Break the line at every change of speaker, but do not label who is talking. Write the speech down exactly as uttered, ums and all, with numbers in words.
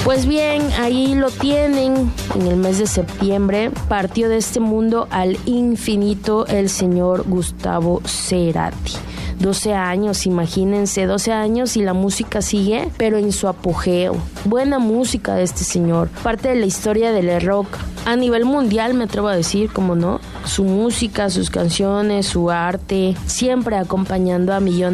Pues bien, ahí lo tienen. En el mes de septiembre partió de este mundo al infinito el señor Gustavo Cerati. doce años, imagínense, doce años y la música sigue, pero en su apogeo. Buena música de este señor, parte de la historia del rock a nivel mundial, me atrevo a decir, como no, su música, sus canciones, su arte, siempre acompañando a millones